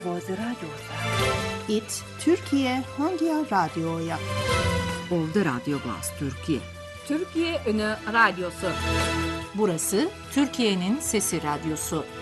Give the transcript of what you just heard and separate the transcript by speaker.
Speaker 1: Boğaziçi Radyosu.
Speaker 2: İT Türkiye Hangi Radyo'ya?
Speaker 3: Oldu Radyo Glas Türkiye.
Speaker 4: Türkiye Ünü Radyosu.
Speaker 5: Burası Türkiye'nin Sesi Radyosu.